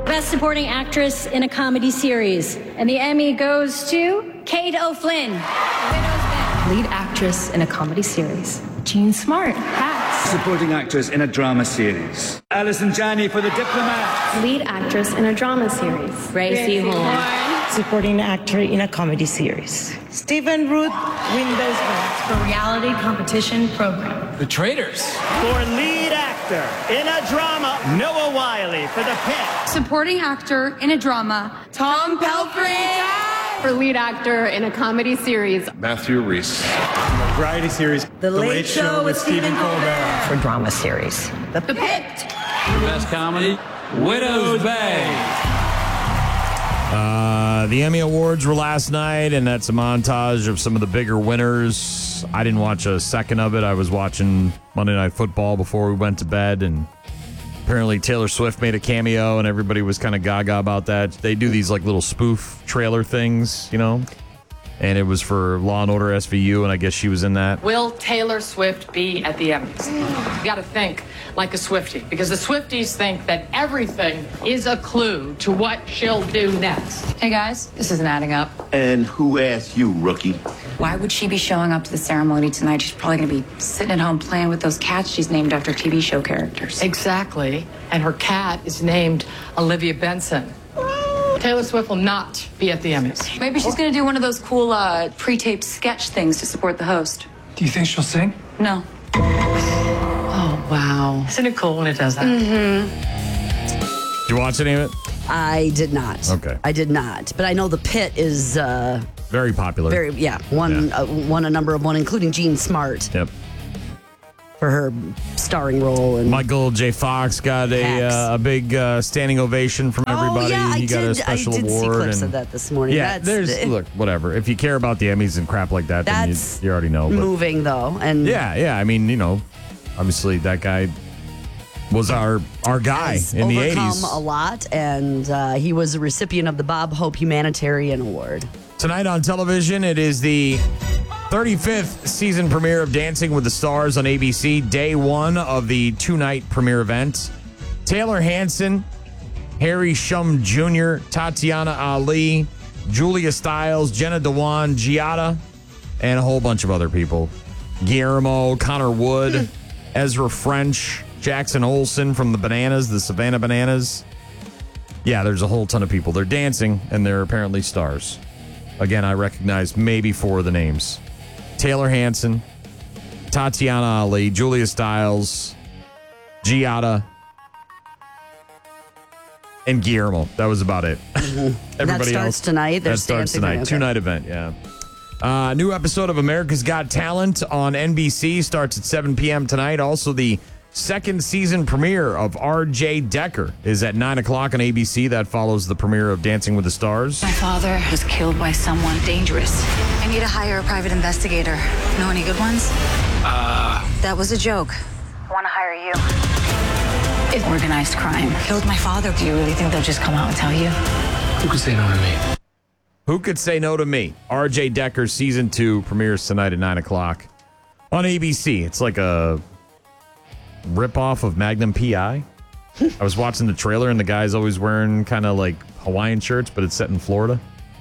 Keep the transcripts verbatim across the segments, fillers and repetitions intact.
Best Supporting Actress in a Comedy Series. And the Emmy goes to Kate O'Flynn. Lead Actress in a Comedy Series. Jean Smart. Hacks. Supporting Actress in a Drama Series. Alison Janney for The Diplomat. Lead Actress in a Drama Series. Gracie Horn. Supporting Actor in a Comedy Series. Stephen Root Windowsman. For Reality Competition Program. The Traitors. For Lead Actor in a Drama, Noah Wiley for The Pit. Supporting Actor in a Drama, Tom Pelphrey. For Lead Actor in a Comedy Series, Matthew Rhys. Variety Series, The, the Late, Late Show, Show with Stephen Colbert. For Drama Series, The, the Pit. For Best Comedy, Widow's Bay. Uh, the Emmy Awards were last night, and that's a montage of some of the bigger winners. I didn't watch a second of it. I was watching Monday Night Football before we went to bed, and apparently Taylor Swift made a cameo, and everybody was kind of gaga about that. They do these like little spoof trailer things, you know, and it was for Law and Order S V U, and I guess she was in that. Will Taylor Swift be at the Emmys? You got to think like a Swiftie, because the Swifties think that everything is a clue to what she'll do next. Hey guys, this isn't adding up. And who asked you, rookie? Why would she be showing up to the ceremony tonight? She's probably going to be sitting at home playing with those cats she's named after T V show characters. Exactly. And her cat is named Olivia Benson. Taylor Swift will not be at the Emmys. Maybe she's going to do one of those cool uh, pre-taped sketch things to support the host. Do you think she'll sing? No. Oh, wow. Isn't it cool when it does that? Mm-hmm. Did you watch any of it? I did not. Okay. I did not. But I know The Pit is... Uh, very popular. Very, yeah. Won, yeah. Uh, won a number of one, including Jean Smart. Yep. For her starring role. And Michael J. Fox got a uh, a big uh, standing ovation from everybody. Oh, yeah, he I got did, a special I did award. see clips and, of that this morning. Yeah, that's, there's it, look, whatever. If you care about the Emmys and crap like that, then you, you already know. But, moving though, and yeah, yeah. I mean, you know, obviously that guy was our our guy in the eighties. Overcome a lot, and uh, he was a recipient of the Bob Hope Humanitarian Award. Tonight on television, it is the thirty-fifth season premiere of Dancing with the Stars on A B C, day one of the two-night premiere event. Taylor Hanson, Harry Shum Junior, Tatiana Ali, Julia Stiles, Jenna Dewan, Giada, and a whole bunch of other people. Guillermo, Connor Wood, Ezra French, Jackson Olsen from the Bananas, the Savannah Bananas. Yeah, there's a whole ton of people. They're dancing, and they're apparently stars. Again, I recognize maybe four of the names. Taylor Hanson, Tatiana Ali, Julia Stiles, Giada, and Guillermo. That was about it. Mm-hmm. Everybody that starts else tonight. That starts tonight. Okay. Two-night event, yeah. Uh, new episode of America's Got Talent on N B C starts at seven p.m. tonight. Also, the second season premiere of R J Decker is at nine o'clock on A B C. That follows the premiere of Dancing with the Stars. My father was killed by someone dangerous. I need to hire a private investigator. Know any good ones? Uh... That was a joke. I want to hire you. It's organized crime. Killed my father. Do you really think they'll just come out and tell you? Who could say no to me? Who could say no to me? R J Decker season two premieres tonight at nine o'clock on A B C. It's like a ripoff of Magnum P I. I was watching the trailer, and the guy's always wearing kind of like Hawaiian shirts, but it's set in Florida.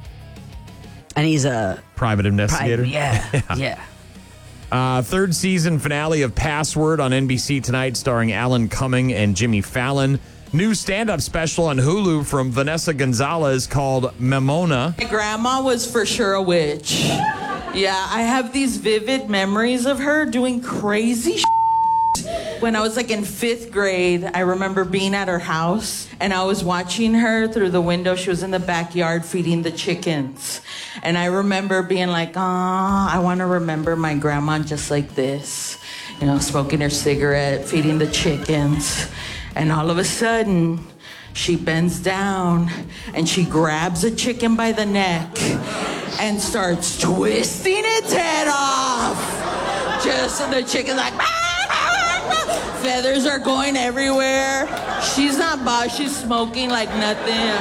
And he's a private investigator. Private, yeah, yeah. yeah. Uh, third season finale of Password on N B C tonight, starring Alan Cumming and Jimmy Fallon. New stand-up special on Hulu from Vanessa Gonzalez called Memona. My grandma was for sure a witch. Yeah, I have these vivid memories of her doing crazy shit. When I was like in fifth grade, I remember being at her house and I was watching her through the window. She was in the backyard feeding the chickens. And I remember being like, ah, I want to remember my grandma just like this. You know, smoking her cigarette, feeding the chickens. And all of a sudden, she bends down and she grabs a chicken by the neck and starts twisting its head off. Just so the chicken's like, feathers are going everywhere. She's not boss, she's smoking like nothing.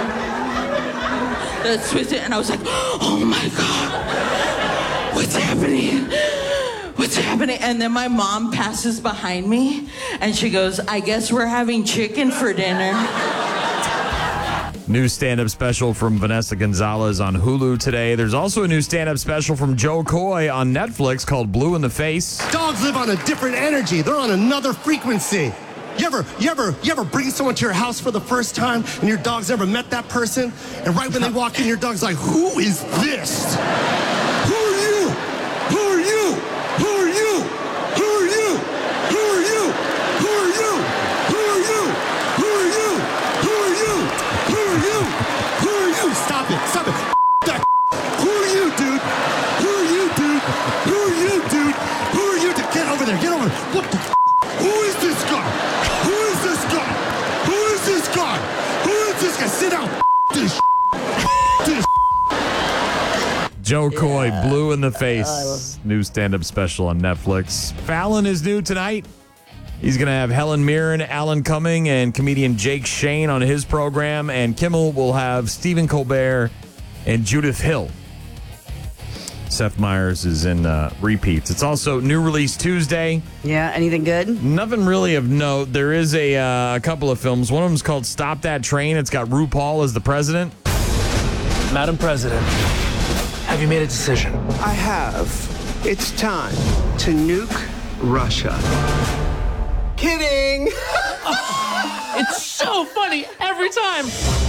That's twisted, and I was like, oh my God, what's happening? What's happening? And then my mom passes behind me, and she goes, I guess we're having chicken for dinner. New stand-up special from Vanessa Gonzalez on Hulu today. There's also a new stand-up special from Joe Coy on Netflix called Blue in the Face. Dogs live on a different energy. They're on another frequency. You ever, you ever, you ever bring someone to your house for the first time and your dog's never met that person? And right when they walk in, your dog's like, who is this? Who are you? Who are you? Who are you? Who are you? Who are you? Who are you? Who are you? Who are you? Who are you? Who are you? Who are you? Stop it. Stop it. That. Who are you, dude? Who are you, dude? Who are you, dude? Who are you? Get over there. Get over there. What the? Who is this guy? Who is this guy? Who is this guy? Who is this guy? Sit down. This. This. Joe Coy, yeah. Blue in the Face. New stand-up special on Netflix. Fallon is new tonight. He's going to have Helen Mirren, Alan Cumming, and comedian Jake Shane on his program. And Kimmel will have Stephen Colbert and Judith Hill. Seth Meyers is in uh, repeats. It's also new release Tuesday. Yeah, anything good? Nothing really of note. There is a, uh, a couple of films. One of them is called Stop That Train. It's got RuPaul as the president. Madam President, have you made a decision? I have. It's time to nuke Russia. Kidding! It's so funny every time.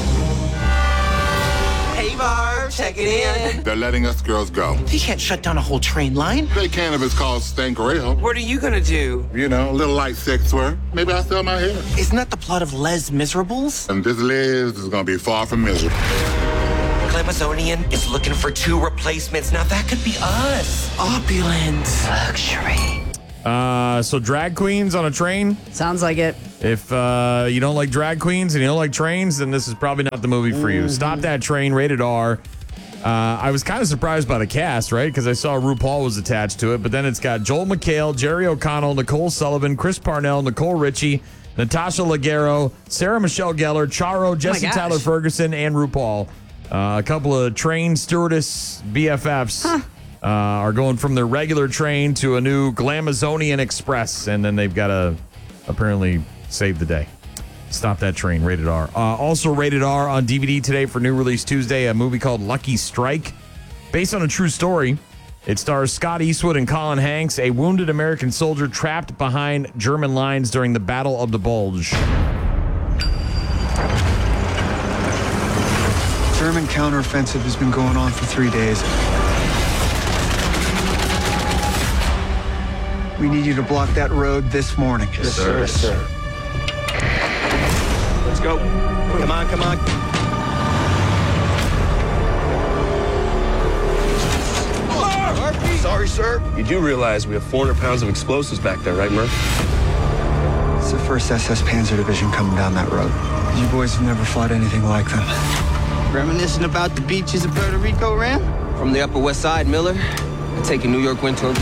Hey, Barb, check it in. They're letting us girls go. They can't shut down a whole train line. They can if it's called Stank Rail. What are you gonna do? You know, a little light sex swear. Maybe I'll sell my hair. Isn't that the plot of Les Miserables? And this Les is gonna be far from miserable. Glamazonian is looking for two replacements. Now that could be us. Opulent. Luxury. Uh, so drag queens on a train? Sounds like it. If uh, you don't like drag queens and you don't like trains, then this is probably not the movie for you. Mm-hmm. Stop That Train, rated R. Uh, I was kind of surprised by the cast, right? Because I saw RuPaul was attached to it, but then it's got Joel McHale, Jerry O'Connell, Nicole Sullivan, Chris Parnell, Nicole Richie, Natasha Leggero, Sarah Michelle Gellar, Charo, Jesse oh Tyler Ferguson, and RuPaul. Uh, a couple of train stewardess B F Fs. Huh. Uh, are going from their regular train to a new Glamazonian Express, and then they've got to apparently save the day. Stop That Train, rated R. Uh, also rated R on D V D today for new release Tuesday, a movie called Lucky Strike. Based on a true story, it stars Scott Eastwood and Colin Hanks, a wounded American soldier trapped behind German lines during the Battle of the Bulge. German counteroffensive has been going on for three days. We need you to block that road this morning. Yes, sir. Yes, sir. Let's go. Come on, come on. Murphy! Sorry, sir. You do realize we have four hundred pounds of explosives back there, right, Murph? It's the first S S Panzer Division coming down that road. You boys have never fought anything like them. Reminiscing about the beaches of Puerto Rico, Ram? From the Upper West Side, Miller. I take a New York wind toward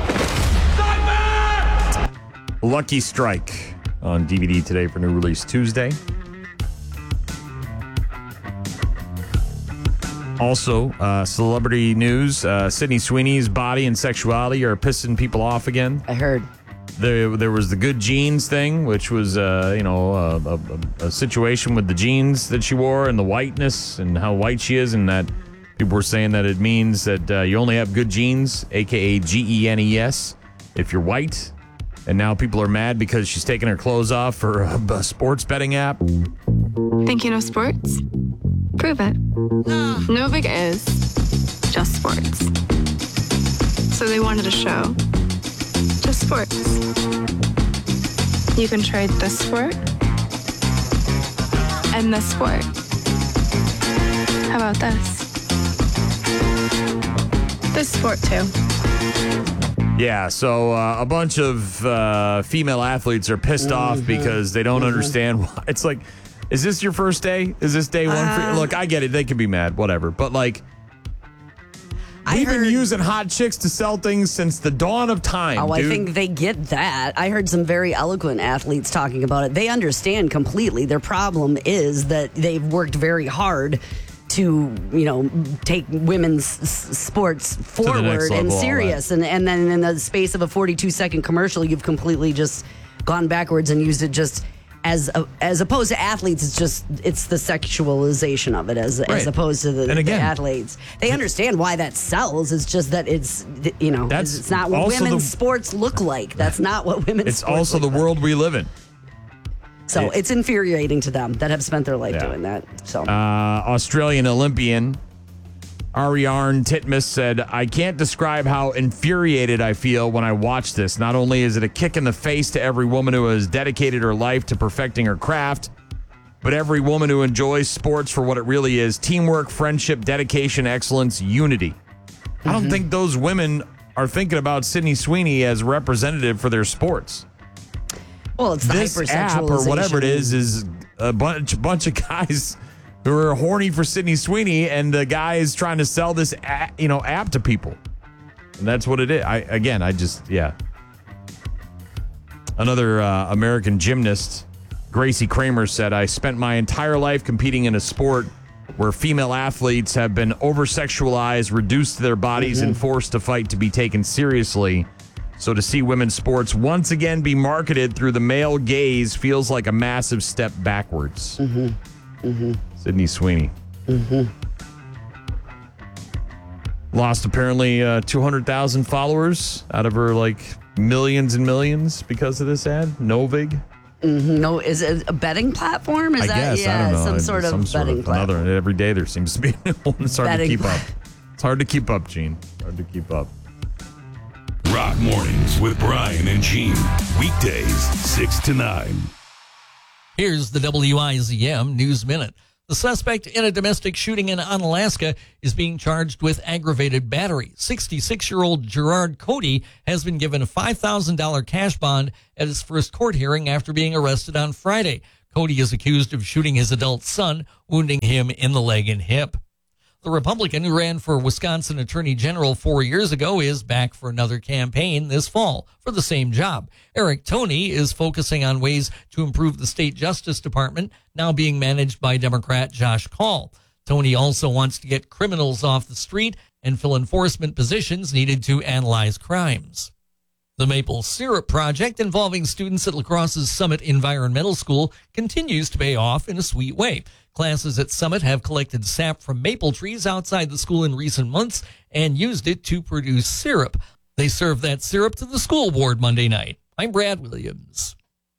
Lucky Strike on D V D today for new release Tuesday. Also, uh, celebrity news. Uh, Sydney Sweeney's body and sexuality are pissing people off again. I heard. There, there was the good jeans thing, which was, uh, you know, a, a, a situation with the jeans that she wore and the whiteness and how white she is, and that people were saying that it means that uh, you only have good genes, a k a. G E N E S, if you're white. And now people are mad because she's taking her clothes off for a, a sports betting app. Think you know sports? Prove it. Novik is just sports. So they wanted a show. Just sports. You can trade this sport and this sport. How about this? This sport too. Yeah, so uh, a bunch of uh, female athletes are pissed mm-hmm. off because they don't mm-hmm. understand why. It's like, is this your first day? Is this day one uh, for you? Look, I get it. They can be mad, whatever. But, like, we've heard, been using hot chicks to sell things since the dawn of time, Oh, dude. I think they get that. I heard some very eloquent athletes talking about it. They understand completely. Their problem is that they've worked very hard to, you know, take women's s- sports forward and serious. And, and then in the space of a forty-two second commercial, you've completely just gone backwards and used it just as a, as opposed to athletes, it's just it's the sexualization of it as Right. as opposed to the, And again, the athletes. They understand why that sells. It's just that it's you know That's it's not what also women's the- sports look like. That's not what women's. It's sports also look the like. world we live in. So It- it's infuriating to them that have spent their life Yeah. doing that. So Uh, Australian Olympian Ariarne Titmus said, I can't describe how infuriated I feel when I watch this. Not only is it a kick in the face to every woman who has dedicated her life to perfecting her craft, but every woman who enjoys sports for what it really is: teamwork, friendship, dedication, excellence, unity. I don't think those women are thinking about Sydney Sweeney as representative for their sports. well, it's the This app or whatever it is is a bunch bunch of guys who are horny for Sydney Sweeney, and the guy is trying to sell this a, you know app to people, and that's what it is. I again, I just yeah. Another uh, American gymnast, Gracie Kramer, said, "I spent my entire life competing in a sport where female athletes have been over-sexualized, reduced to their bodies, Mm-hmm. and forced to fight to be taken seriously. So to see women's sports once again be marketed through the male gaze feels like a massive step backwards." Mm-hmm. Mm-hmm. Sydney Sweeney. Mm-hmm. Lost apparently uh, two hundred thousand followers out of her like millions and millions because of this ad. Novig. Mm-hmm. No, is it a betting platform? Is I that guess. yeah, I don't know. some It's sort of some sort betting of platform? another. Every day there seems to be a new one. It's hard Betting to keep pla- up. It's hard to keep up, Gene. Hard to keep up. Rock Mornings with Brian and Gene. Weekdays, six to nine. Here's the W I Z M News Minute. The suspect in a domestic shooting in Unalaska is being charged with aggravated battery. sixty-six-year-old Gerard Cody has been given a five thousand dollars cash bond at his first court hearing after being arrested on Friday. Cody is accused of shooting his adult son, wounding him in the leg and hip. The Republican who ran for Wisconsin Attorney General four years ago is back for another campaign this fall for the same job. Eric Toney is focusing on ways to improve the state Justice Department, now being managed by Democrat Josh Kaul. Toney also wants to get criminals off the street and fill enforcement positions needed to analyze crimes. The Maple Syrup Project, involving students at La Crosse's Summit Environmental School, continues to pay off in a sweet way. Classes at Summit have collected sap from maple trees outside the school in recent months and used it to produce syrup. They served that syrup to the school board Monday night. I'm Brad Williams.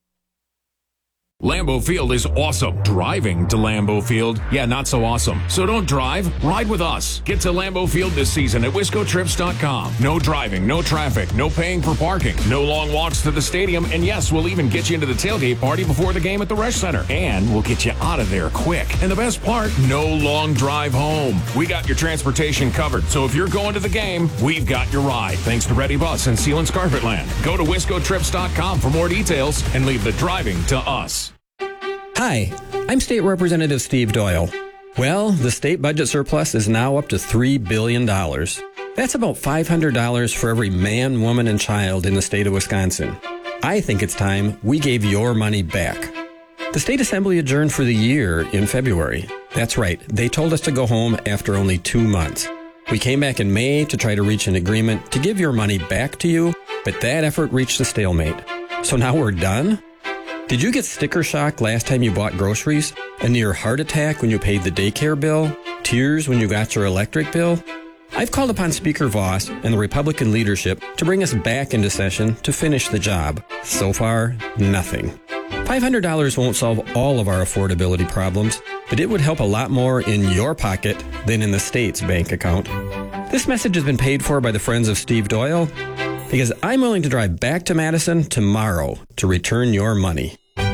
Lambeau Field is awesome. Driving to Lambeau Field, yeah, not so awesome. So don't drive, ride with us. Get to Lambeau Field this season at wisco trips dot com. No driving, no traffic, no paying for parking, no long walks to the stadium, and yes, we'll even get you into the tailgate party before the game at the Resch Center. And we'll get you out of there quick. And the best part, no long drive home. We got your transportation covered, so if you're going to the game, we've got your ride. Thanks to Ready Bus and Sealands Carpetland. Go to wisco trips dot com for more details and leave the driving to us. Hi, I'm State Representative Steve Doyle. Well, the state budget surplus is now up to three billion dollars. That's about five hundred dollars for every man, woman, and child in the state of Wisconsin. I think it's time we gave your money back. The State Assembly adjourned for the year in February. That's right, they told us to go home after only two months. We came back in May to try to reach an agreement to give your money back to you, but that effort reached a stalemate. So now we're done? Did you get sticker shock last time you bought groceries? A near heart attack when you paid the daycare bill? Tears when you got your electric bill? I've called upon Speaker Voss and the Republican leadership to bring us back into session to finish the job. So far, nothing. five hundred dollars won't solve all of our affordability problems, but it would help a lot more in your pocket than in the state's bank account. This message has been paid for by the Friends of Steve Doyle, because I'm willing to drive back to Madison tomorrow to return your money.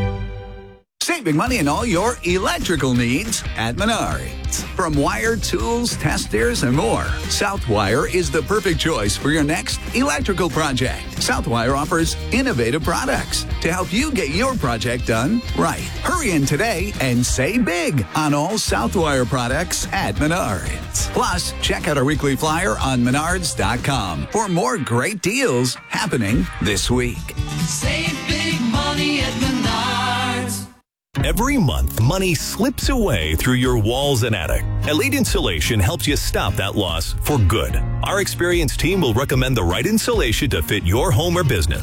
Saving money on all your electrical needs at Menards. From wire, tools, testers, and more, Southwire is the perfect choice for your next electrical project. Southwire offers innovative products to help you get your project done right. Hurry in today and save big on all Southwire products at Menards. Plus, check out our weekly flyer on menards dot com for more great deals happening this week. Save big money at Menards. Every month, money slips away through your walls and attic. Elite Insulation helps you stop that loss for good. Our experienced team will recommend the right insulation to fit your home or business.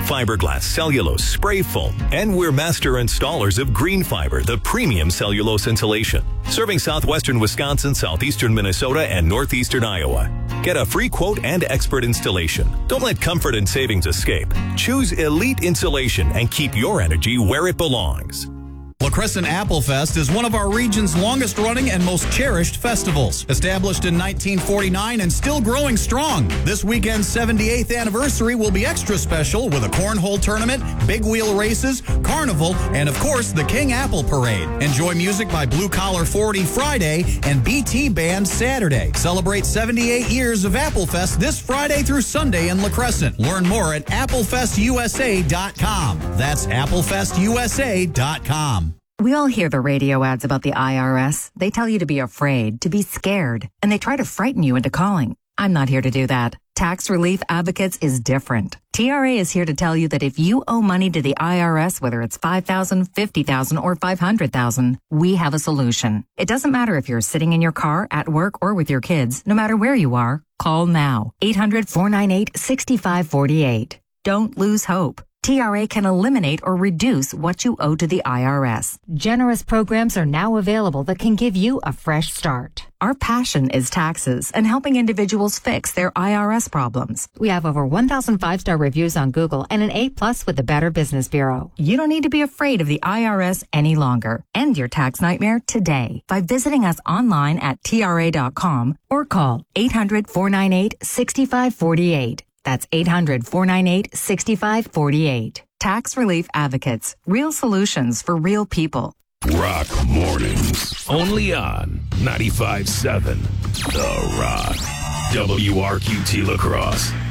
fiberglass, cellulose, spray foam, and we're master installers of Green Fiber, the premium cellulose insulation, serving southwestern Wisconsin, southeastern Minnesota, and northeastern Iowa. Get a free quote and expert installation. Don't let comfort and savings escape. Choose Elite Insulation and keep your energy where it belongs. La Crescent Apple Fest is one of our region's longest running and most cherished festivals. Established in nineteen forty-nine and still growing strong. This weekend's seventy-eighth anniversary will be extra special with a cornhole tournament, big wheel races, carnival, and of course the King Apple Parade. Enjoy music by Blue Collar forty Friday and B T Band Saturday. Celebrate seventy-eight years of Apple Fest this Friday through Sunday in La Crescent. Learn more at apple fest u s a dot com. That's apple fest u s a dot com. We all hear the radio ads about the I R S. They tell you to be afraid, to be scared, and they try to frighten you into calling. I'm not here to do that. Tax Relief Advocates is different. T R A is here to tell you that if you owe money to the I R S, whether it's five thousand dollars, fifty thousand dollars, or five hundred thousand dollars, we have a solution. It doesn't matter if you're sitting in your car, at work, or with your kids. No matter where you are, call now. eight hundred, four nine eight, six five four eight. Don't lose hope. T R A can eliminate or reduce what you owe to the I R S. Generous programs are now available that can give you a fresh start. Our passion is taxes and helping individuals fix their I R S problems. We have over one thousand five-star reviews on Google and an A plus with the Better Business Bureau. You don't need to be afraid of the I R S any longer. End your tax nightmare today by visiting us online at T R A dot com or call eight hundred, four nine eight, six five four eight. That's eight hundred, four nine eight, six five four eight. Tax Relief Advocates. Real solutions for real people. Rock Mornings. Only on ninety-five point seven The Rock. W R Q T La Crosse.